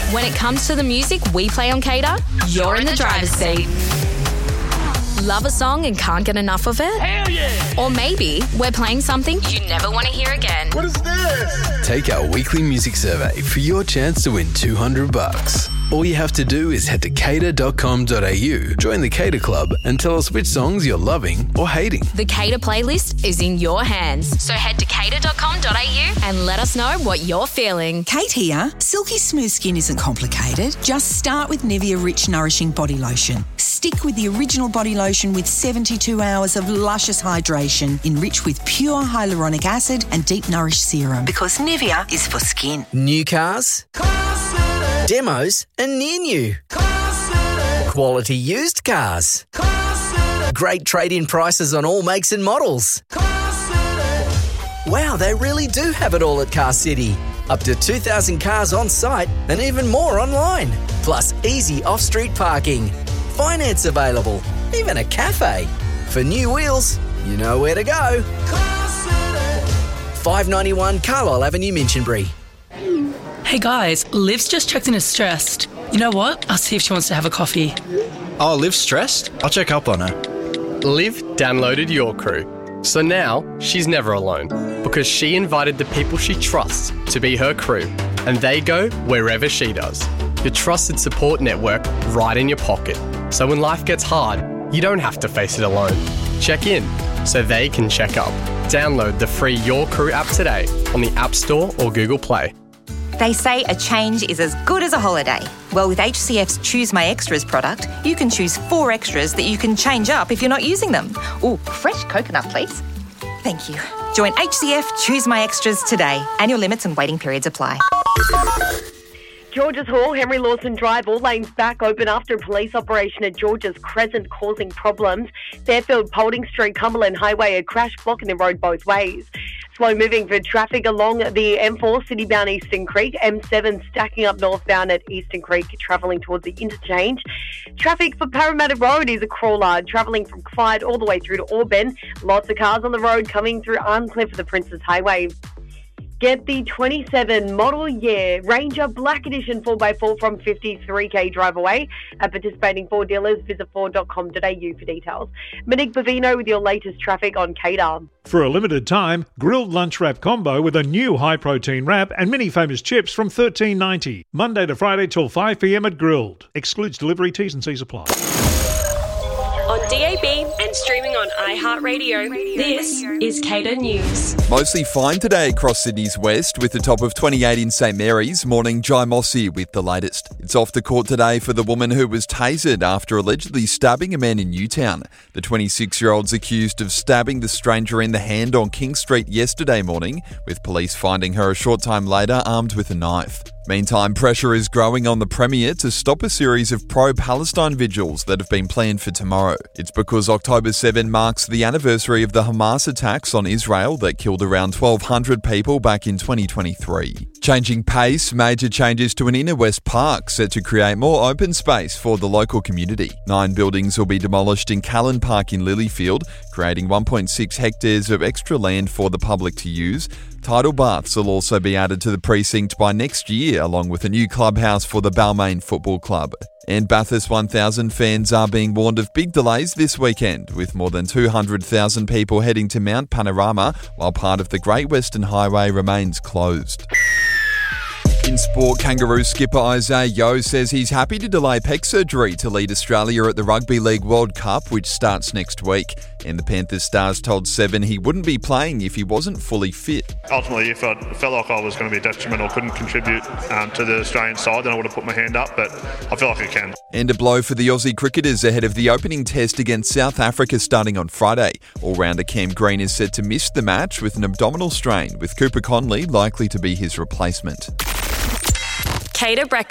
When it comes to the music we play on Cater, you're in the driver's seat. Love a song and can't get enough of it? Hell yeah! Or maybe we're playing something you never want to hear again. What is this? Take our weekly music survey for your chance to win $200. All you have to do is head to cater.com.au, join the Cater Club, and tell us which songs you're loving or hating. The Cater playlist is in your hands. So head to cater.com.au and let us know what you're feeling. Kate here. Silky smooth skin isn't complicated. Just start with Nivea Rich Nourishing Body Lotion. Stick with the original body lotion with 72 hours of luscious hydration, enriched with pure hyaluronic acid and deep nourish serum. Because Nivea is for skin. New cars, demos and near new, quality used cars, great trade-in prices on all makes and models. Wow, they really do have it all at Car City. Up to 2,000 cars on site and even more online. Plus easy off-street parking. Finance available. Even a cafe. For new wheels, you know where to go. 591 Carlisle Avenue, Minchinbury. Hey guys, Liv's just checked in as stressed. You know what? I'll see if she wants to have a coffee. Oh, Liv's stressed? I'll check up on her. Liv downloaded Your Crew. So now she's never alone because she invited the people she trusts to be her crew and they go wherever she does. Your trusted support network right in your pocket. So when life gets hard, you don't have to face it alone. Check in so they can check up. Download the free Your Crew app today on the App Store or Google Play. They say a change is as good as a holiday. Well, with HCF's Choose My Extras product, you can choose 4 extras that you can change up if you're not using them. Ooh, fresh coconut, please. Thank you. Join HCF Choose My Extras today. Annual limits and waiting periods apply. Georges Hall, Henry Lawson Drive, all lanes back open after a police operation at Georges Crescent causing problems. Fairfield, Paulding Street, Cumberland Highway, a crash blocking the road both ways. Slow moving for traffic along the M4 citybound Eastern Creek, M7 stacking up northbound at Eastern Creek, travelling towards the interchange. Traffic for Parramatta Road is a crawler, travelling from Clyde all the way through to Auburn. Lots of cars on the road coming through Arncliffe for the Princes Highway. Get the 27 model year Ranger Black Edition 4x4 from 53k drive away. At participating Ford dealers, visit ford.com.au for details. Monique Bavino with your latest traffic on Cater. For a limited time, grilled lunch wrap combo with a new high-protein wrap and mini famous chips from $13.90. Monday to Friday till 5 p.m. at Grilled. Excludes delivery, T's and C's apply. On DAB and streaming on iHeartRadio, this is Cater News. Mostly fine today across Sydney's west with a top of 28 in St Mary's. Morning, Jai Mossy with the latest. It's off the court today for the woman who was tasered after allegedly stabbing a man in Newtown. The 26-year-old's accused of stabbing the stranger in the hand on King Street yesterday morning, with police finding her a short time later armed with a knife. Meantime, pressure is growing on the Premier to stop a series of pro-Palestine vigils that have been planned for tomorrow. It's because October 7 marks the anniversary of the Hamas attacks on Israel that killed around 1,200 people back in 2023. Changing pace, major changes to an inner west park set to create more open space for the local community. 9 buildings will be demolished in Callan Park in Lilyfield, creating 1.6 hectares of extra land for the public to use. Tidal baths will also be added to the precinct by next year, along with a new clubhouse for the Balmain Football Club. And Bathurst 1000 fans are being warned of big delays this weekend, with more than 200,000 people heading to Mount Panorama, while part of the Great Western Highway remains closed. In sport, Kangaroo skipper Isaiah Yeo says he's happy to delay pec surgery to lead Australia at the Rugby League World Cup, which starts next week. And the Panthers stars told Seven he wouldn't be playing if he wasn't fully fit. Ultimately, if I felt like I was going to be detrimental, couldn't contribute to the Australian side, then I would have put my hand up, but I feel like I can. And a blow for the Aussie cricketers ahead of the opening test against South Africa starting on Friday. All-rounder Cam Green is set to miss the match with an abdominal strain, with Cooper Conley likely to be his replacement. Cater breakfast.